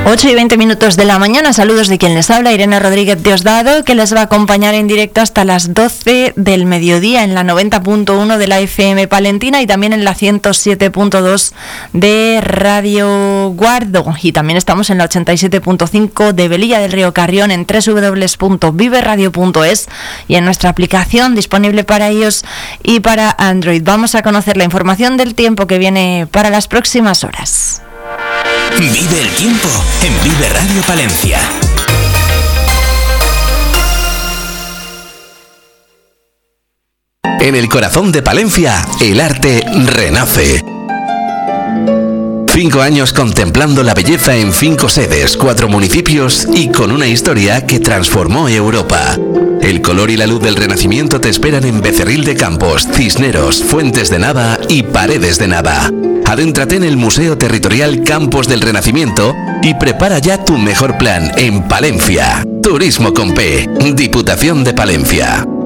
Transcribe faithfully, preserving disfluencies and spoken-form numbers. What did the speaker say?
ocho y veinte minutos de la mañana, saludos de quien les habla, Irene Rodríguez Diosdado, que les va a acompañar en directo hasta las doce del mediodía en la noventa punto uno de la F M Palentina y también en la ciento siete punto dos de Radio Guardo. Y también estamos en la ochenta y siete punto cinco de Velilla del Río Carrión en doble u doble u doble u punto vive radio punto es y en nuestra aplicación disponible para iOS y para Android. Vamos a conocer la información del tiempo que viene para las próximas horas. Vive el tiempo en Vive Radio Palencia. En el corazón de Palencia, el arte renace. Cinco años contemplando la belleza en cinco sedes, cuatro municipios y con una historia que transformó Europa. El color y la luz del Renacimiento te esperan en Becerril de Campos, Cisneros, Fuentes de Nava y Paredes de Nava. Adéntrate en el Museo Territorial Campos del Renacimiento y prepara ya tu mejor plan en Palencia. Turismo con P, Diputación de Palencia.